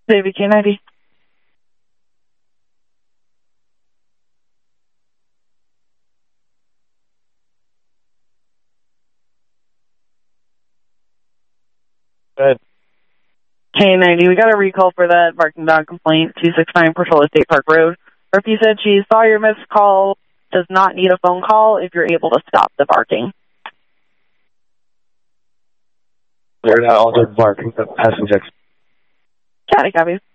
David K90. Good. K90, we got a recall for that barking dog complaint, 269 Portola State Park Road. Murphy said she saw your missed call, does not need a phone call if you're able to stop the barking. Cleared out all the barking, passing checks. Chatty copies.